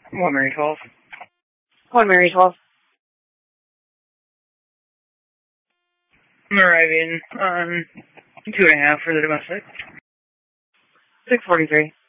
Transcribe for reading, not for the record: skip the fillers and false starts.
1 Mary 12. 1 Mary 12. I'm arriving on 2.5 for the domestic. 643.